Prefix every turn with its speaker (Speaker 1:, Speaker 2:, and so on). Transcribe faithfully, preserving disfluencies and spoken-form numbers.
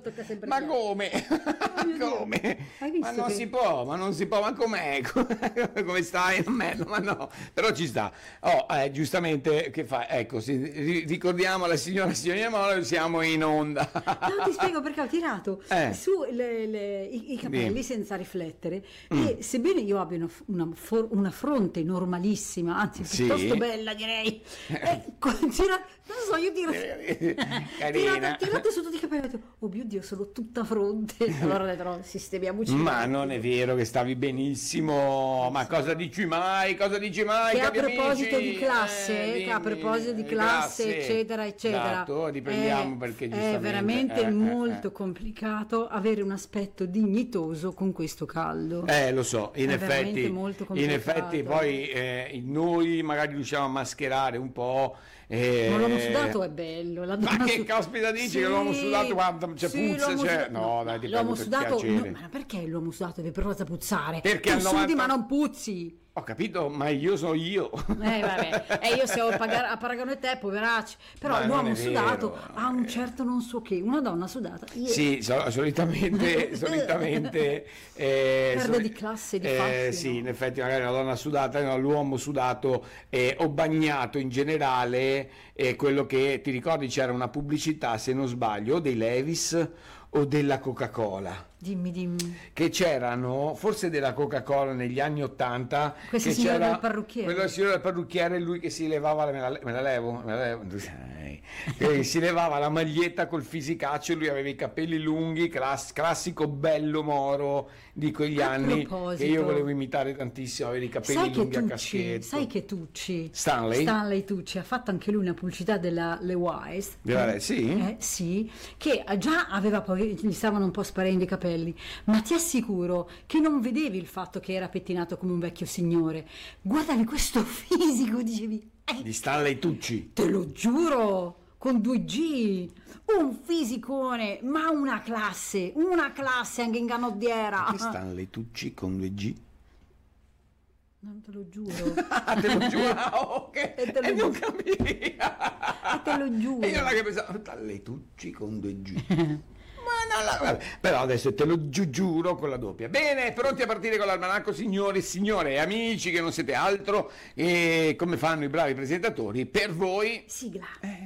Speaker 1: Tocca sempre
Speaker 2: Ma
Speaker 1: a te.
Speaker 2: come?
Speaker 1: Oh mio Dio.
Speaker 2: Come?
Speaker 1: Hai visto
Speaker 2: Ma non
Speaker 1: che-
Speaker 2: si può, ma non si può, ma com'è? Come stai? Ma no, ma no, però ci sta. Oh, eh, giustamente, che fa? Ecco, si- ri- ricordiamo alla signora signorina Moro, siamo in onda.
Speaker 1: No, ti spiego perché ho tirato
Speaker 2: Eh.
Speaker 1: su le- le- i, i capelli
Speaker 2: Dimmi.
Speaker 1: senza riflettere
Speaker 2: Mm.
Speaker 1: e sebbene io abbia una, una for- una fronte normalissima, anzi
Speaker 2: Sì.
Speaker 1: piuttosto bella direi, eh, continua, non so, io tiro,
Speaker 2: Carina.
Speaker 1: tirate, tirate su tutti i capelli, ho detto, oh mio Dio, sono tutta fronte, allora ho detto, no, sistemiamoci.
Speaker 2: Ma non è vero che stavi benissimo, ma cosa dici mai? Cosa dici mai?
Speaker 1: Che a
Speaker 2: cari
Speaker 1: proposito
Speaker 2: amici?
Speaker 1: di classe,
Speaker 2: Eh,
Speaker 1: che a
Speaker 2: dimmi,
Speaker 1: proposito di classe, eccetera, eccetera,
Speaker 2: Esatto, riprendiamo
Speaker 1: è-
Speaker 2: perché
Speaker 1: è
Speaker 2: giustamente
Speaker 1: veramente
Speaker 2: eh, eh,
Speaker 1: molto
Speaker 2: eh.
Speaker 1: complicato avere un aspetto dignitoso con questo caldo.
Speaker 2: Eh, lo so, in
Speaker 1: È
Speaker 2: effetti,
Speaker 1: veramente molto
Speaker 2: in
Speaker 1: complicato.
Speaker 2: effetti poi eh, noi magari riusciamo a mascherare un po'. eh,
Speaker 1: Ma l'uomo sudato è bello. La
Speaker 2: Ma
Speaker 1: donna
Speaker 2: che
Speaker 1: su-
Speaker 2: caspita dici
Speaker 1: Sì,
Speaker 2: che l'uomo sudato quando c'è
Speaker 1: sì,
Speaker 2: puzza,
Speaker 1: l'uomo
Speaker 2: c'è?
Speaker 1: sudato-
Speaker 2: No, dai, ti
Speaker 1: l'uomo
Speaker 2: prego, per
Speaker 1: sudato,
Speaker 2: piacere.
Speaker 1: no, ma perché l'uomo sudato deve per forza puzzare?
Speaker 2: Perché
Speaker 1: tu
Speaker 2: al
Speaker 1: sudi
Speaker 2: novanta
Speaker 1: ma non puzzi.
Speaker 2: Ho capito, ma io sono io.
Speaker 1: Eh vabbè, e io se ho a, pagare, a paragone te, poveracci. Però
Speaker 2: Ma non
Speaker 1: l'uomo
Speaker 2: è
Speaker 1: sudato
Speaker 2: vero.
Speaker 1: ha un certo non so che, una donna sudata. Io...
Speaker 2: Sì, so- solitamente, solitamente eh,
Speaker 1: Perde di classe, di
Speaker 2: eh,
Speaker 1: fascino.
Speaker 2: sì, in effetti magari la donna sudata, no, l'uomo sudato eh, o bagnato in generale è quello che, ti ricordi, c'era una pubblicità, se non sbaglio, o dei Levi's o della Coca-Cola.
Speaker 1: Dimmi, dimmi.
Speaker 2: Che c'erano, forse della Coca-Cola negli anni Ottanta,
Speaker 1: Questo
Speaker 2: che
Speaker 1: signore
Speaker 2: c'era
Speaker 1: del parrucchiere.
Speaker 2: quello signore del parrucchiere, lui che si levava la, me, la, me la levo, me la levo, tu sai, che si levava la maglietta col fisicaccio, lui aveva i capelli lunghi, class- classico bello moro di quegli
Speaker 1: A
Speaker 2: anni
Speaker 1: proposito,
Speaker 2: che io volevo imitare tantissimo, avere i capelli
Speaker 1: Sai che
Speaker 2: lunghi a
Speaker 1: Tucci,
Speaker 2: caschetto.
Speaker 1: sai che Tucci,
Speaker 2: Stanley?
Speaker 1: Stanley Tucci ha fatto anche lui una pubblicità della Levi's.
Speaker 2: Della- sì?
Speaker 1: Eh, sì, che già aveva poi, gli stavano un po' sparendo i capelli, ma ti assicuro che non vedevi il fatto che era pettinato come un vecchio signore. Guardavi questo fisico, dicevi, eh,
Speaker 2: Di Stanley Tucci.
Speaker 1: te lo giuro, con due G, un fisicone, ma una classe, una classe anche in canottiera.
Speaker 2: Che Stanley Tucci con due G?
Speaker 1: Non te lo giuro.
Speaker 2: Ah, te lo giuro, ah, ok,
Speaker 1: E te lo
Speaker 2: e non
Speaker 1: giuro.
Speaker 2: capivi.
Speaker 1: E te lo giuro.
Speaker 2: E io non che pensavo, Stanley Tucci con due G. Ma no, no, vabbè. Però adesso te lo giu- giuro con la doppia. Bene, pronti a partire con l'almanacco, signore e signore e amici che non siete altro, e come fanno i bravi presentatori, per voi.
Speaker 1: Sigla.
Speaker 2: Eh,